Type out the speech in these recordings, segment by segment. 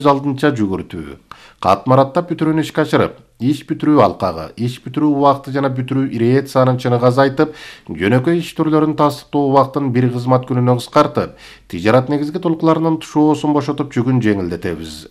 алдынча жүгүртүү, катмараттап бүтүрүүнү ишке ашырып, иш бүтүрүү алкагы, иш бүтүрүү убакыты жана бүтүрүү ирет санын чыныгы азайтып, жөнөкөй иш түрлөрүн тастыктоо убактын бир кызмат күнүнө кыскартып, тижарат негизги толкуларынын тушоосун бошотуп жүгүн жеңилдетебиз.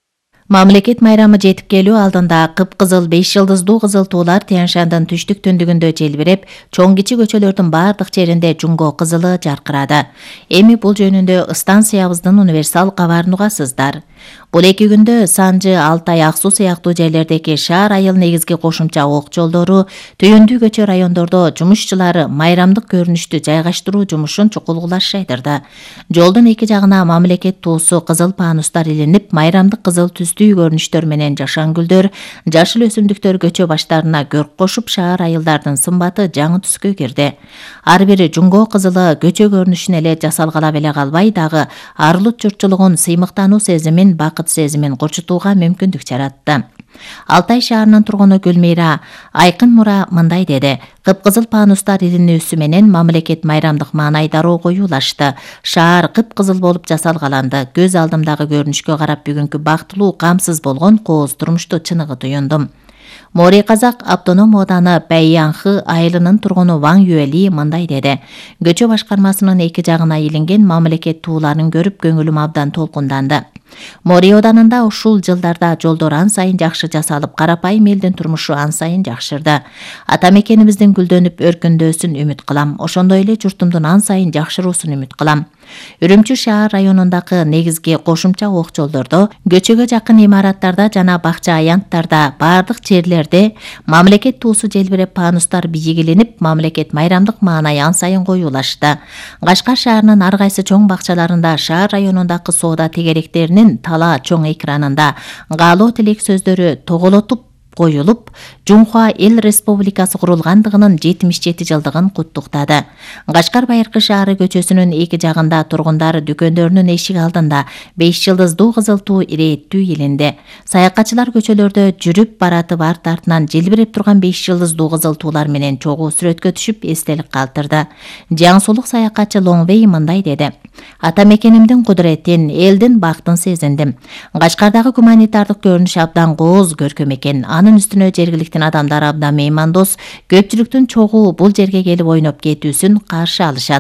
Мамлекет майрамы жетип келүү алдында кып-кызыл 5 жылдыздуу кызыл туулар Тянь-Шаньдын түштүк түндүгүндө желбиреп, чоң кичи көчөлөрдүн бардык жеринде жумго кызылы жаркырады. Эми бул жөнүндө станциябыздын универсал кабарын угасыздар. Бул эки күндө Санжы, Алтай, Ак-Суу сыяктуу жерлердеги шаар айыл негизги кошумча ок жолдору, түйүндүү көчө райондордо жумушчулары майрамдык көрүнүштү жайгаштыруу жумушун чукулгулаш жайдырды. Жолдун эки жагына мамлекет туусу кызыл панустар илинип, майрамдык кызыл түстүү көрүнүштөр менен жашан гүлдөр, жашыл өсүмдүктөр көчө баштарына көрк кошуп, шаар айылдардын сымбаты жаңы түскө кирди. Ар бир жумго кызылы көчө көрүнүшүн эле жасалгала беле калбай, дагы арылут журтчулугун сыймыктануу сезимин, бакыт сезимин курчутууга мүмкүндүк жаратты. Алтай шаарынын тургуну Гүлмира Айкын Мура мындай деди: кып-кызыл панустар илинүүсү менен мамлекет майрамдык маанай дароо коюулашты. Шаар кып-кызыл болуп жасалгаланды. Көз алдымдагы көрүнүшкө карап бүгүнкү бактылуу, камсыз болгон кооз турмушту чыныгы туюндум. Мори Казак автоном ооданы Бәйянхы айылынын тургуну Ваң Юэли мындай деди: көчө башкармасынын эки жагына илинген мамлекет тууларын көрүп көңүлүм абдан толкунданды. Мори оданында ушул жылдарда жолдор ан сайын жакшы жасалып, карапайым элдин турмушу ан сайын жакшырды. Ата мекенибиздин гүлдөнүп өркүндөсүн үмүт кылам. Ошондой эле журтумдун ан сайын жакшыруусун үмүт кылам. Үрүмчү шаар районундагы негизги кошумча ок жолдордо, көчөгө жакын имараттарда жана бакча аянттарда бардык жерлерде мамлекет туусу желбиреп, панустар бийигиленип, мамлекет майрамдык маанай ан сайын коюулашты. Кашкар шаарынын ар кайсы чоң бакчаларында, шаар районундагы соода тегеректеринин тала чоң экранында каалоо тилек сөздөрү тоголотуп коюлуп, Жумхуа эл республикасы курулгандыгынын 77 жылдыгын куттуктады. Кашкар Байыркы шаары көчөсүнүн эки жагында тургундары дүкөндөрүнүн эшик алдында 5 жылдыздуу кызыл туу ирээттүү илинди. Саякатчылар көчөлөрдө жүрүп баратып арт-артынан желбиреп турган 5 жылдыздуу кызыл туулар менен чогуу сүрөткө түшүп эстелик калтырды. Жаңсулук саякатчы Лоңвей мындай деди: ата мекенимдин кудуретин, элдин бактын сезиндим. Кашкардагы гуманитардык көрүнүш абдан кооз көркөм экен. Анын үстүнө жергиликтин адамдары абдан меймандос, көпчүлүктүн чогуу бул жерге келип ойноп кетүүсүн каршы алышат.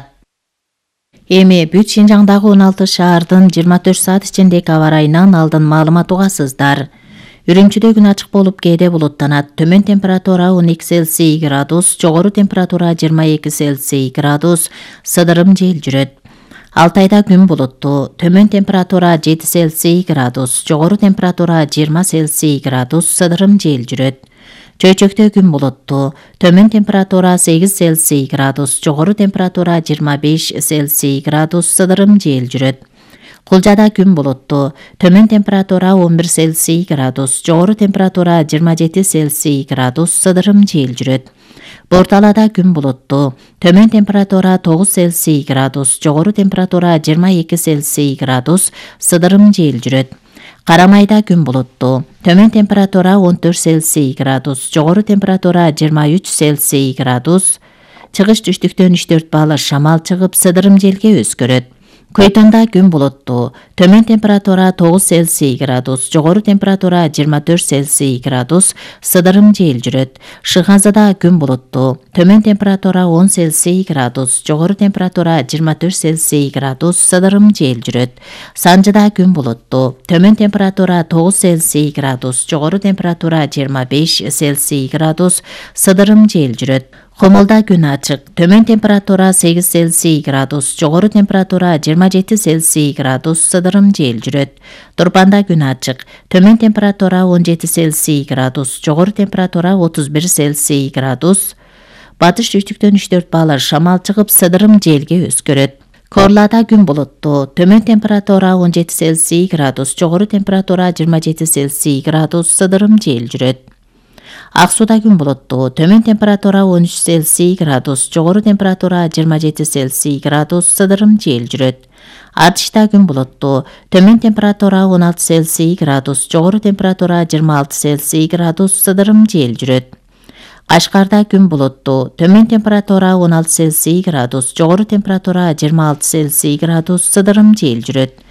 Эми бүт Шинжаңдагы 16 шаардын 24 саат ичиндеги аба ырайынан алдын маалымат угасыздар. Үрүмчүдө күн ачык болуп, кээде булуттанат. Төмөн температура 12 Цельсий градус, жогору температура 22 Цельсий градус, сыдырым жел жүрөт. Алтайда күн булуттуу, төмөн температура 7 Цельсий градус, жогору температура 20 Цельсий градус, сыдырым жел жүрөт. Чөйчөктө күн булуттуу, төмөн температура 8 Цельсий градус, жогору температура 25 Цельсий градус, сыдырым жел жүрөт. Кулжада күн булуттуу, төмөн температура 11 Цельсий градус, жогору температура 27 Цельсий градус, сыдырым жел жүрөт. Борталада күн булуттуу, төмөн температура 9 Цельсий градус, жогору температура 22 Цельсий градус, сыдырым жел жүрөт. Карамайда күн булуттуу, төмөн температура 14 Цельсий градус, жогору температура 23 Цельсий градус, чыгыш түштүктөн 3-4 балл шамал чыгып, сыдырым желге өзгөрөт. Көйтөндө күн булуттуу, төмөн температура 9 Цельсий градус, жогору температура 24 Цельсий градус, сыдырым жел жүрөт. Шыгазыда күн булуттуу, төмөн температура 10 Цельсий градус, жогору температура 24 Цельсий градус, сыдырым жел жүрөт. Санжыда күн булуттуу, төмөн температура 9 Цельсий градус, жогору температура 25 Цельсий градус, сыдырым жел жүрөт. Комолда күн ачык, төмөн температура 8 Цельсий градус, жогору температура 27 Цельсий градус, сыдырым жел жүрөт. Турпанда күн ачык, төмөн температура 17 Цельсий градус, жогору температура 31 Цельсий градус, батыш түштүктөн 3-4 балл шамал чыгып, сыдырым желге өзгөрөт. Корлада күн булуттуу, төмөн температура 17 Цельсий градус, жогору температура 27 Цельсий градус, сыдырым жел жүрөт. Ак-Сууда күн булуттуу, төмөн температура 13 Цельсий градус, жогору температура 27 Цельсий градус, сыдырым жел жүрөт. Артышта күн булуттуу, төмөн температура 16 Цельсий градус, жогору температура 26 Цельсий градус, сыдырым жел жүрөт. Кашкарда күн булуттуу, төмөн температура 16 Цельсий градус, жогору температура 26 Цельсий градус, сыдырым жел жүрөт.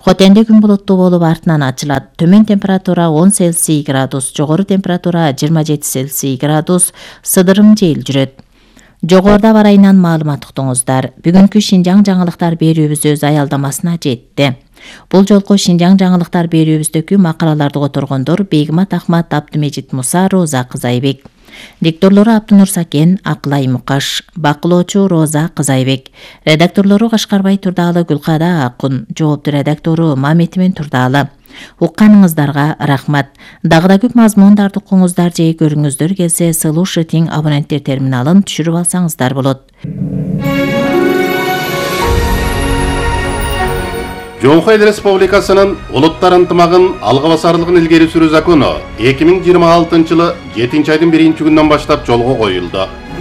Хотенде күн булуттуу болуп артынан ачылат. Төмөн температура 10 Цельсий градус, жогору температура 27 Цельсий градус, сыдырым жел жүрөт. Жогоруда бар айынан маалымат уктуңуздар. Бүгүнкү Шинжаң жаңылыктар берүүбүз өз аялдамасына жетти. Бул жолку Шинжаң жаңылыктар берүүбүздөгү макалаларды которгондор Бегимат Ахмат, Абдымежит Муса, Роза Кызайбек. Дикторлору Абдынур Сакен, Акылай Мукаш, бакылоочу Роза Кызайбек. Редакторлору Кашкарбай Турдаалы, Гүлкада Акун, жоопту редактору Маметимен Турдаалы. Укканыңыздарга рахмат. Дагы да көп мазмундарды укуңуздар же көрүңүздөр келсе, Сылуу Шытиң абоненттер терминалын түшүрүп алсаңыздар болот. Жоңхо Эл Республикасынын улуттар ынтымагын алга басарлыгын илгери сүрүү закону 2026-жылы 7-айдын 1-күнүнөн баштап жолго коюлду.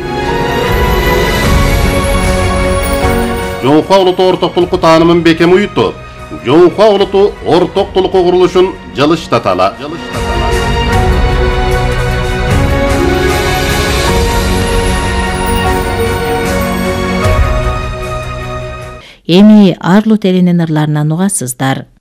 Жоңхо улуту ортоктулукку таанымын бекем уютуп, Жоңхо улуту ортоктулукку курулушун жылыштаталы. Эми Арлут элинин ырларынан угасыздар.